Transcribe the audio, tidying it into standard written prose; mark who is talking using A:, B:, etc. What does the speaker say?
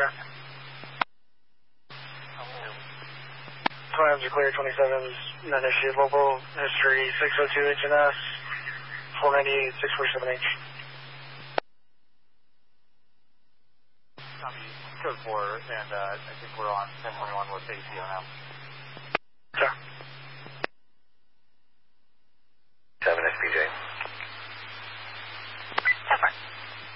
A: Roger. Times are clear, 27's not issue. Local history 602 HNS, 498 647H.
B: Code 4, and I think we're on 1021 with ACO now.